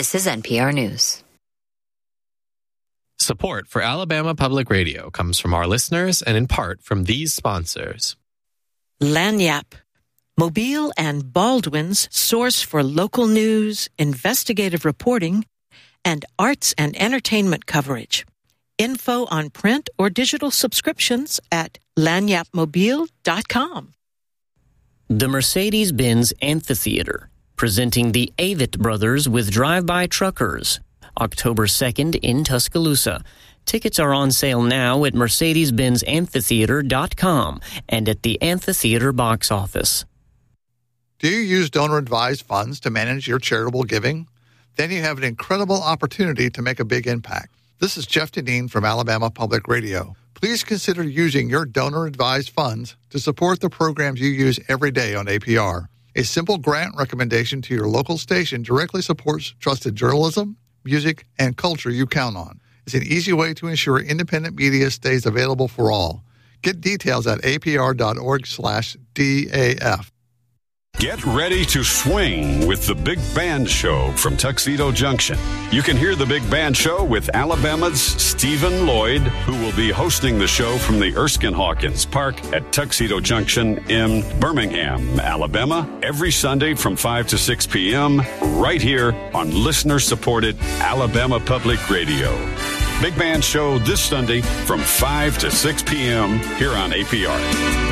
This is NPR News. Support for Alabama Public Radio comes from our listeners and in part from these sponsors. Lagniappe, Mobile and Baldwin's source for local news, investigative reporting, and arts and entertainment coverage. Info on print or digital subscriptions at lagniappemobile.com. The Mercedes-Benz Amphitheater, presenting the Avett Brothers with Drive-By Truckers, October 2nd in Tuscaloosa. Tickets are on sale now at mercedes-benzamphitheater.com and at the Amphitheater box office. Do you use donor-advised funds to manage your charitable giving? Then you have an incredible opportunity to make a big impact. This is Jeff Deneen from Alabama Public Radio. Please consider using your donor-advised funds to support the programs you use every day on APR. A simple grant recommendation to your local station directly supports trusted journalism, music, and culture you count on. It's an easy way to ensure independent media stays available for all. Get details at apr.org/DAF. Get ready to swing with the Big Band Show from Tuxedo Junction. You can hear the Big Band Show with Alabama's Stephen Lloyd, who will be hosting the show from the Erskine Hawkins Park at Tuxedo Junction in Birmingham, Alabama, every Sunday from 5 to 6 p.m. right here on listener-supported Alabama Public Radio. Big Band Show this Sunday from 5 to 6 p.m. here on APR.